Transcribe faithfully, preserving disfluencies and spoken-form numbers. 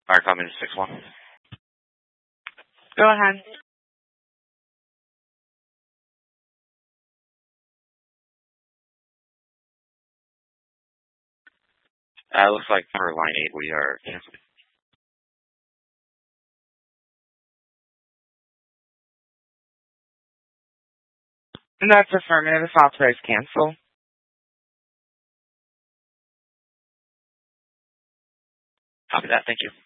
Fire comment six one. Go ahead. Uh, looks like for line eight we are canceling. And that's affirmative. Authorized cancel. Copy that. Thank you.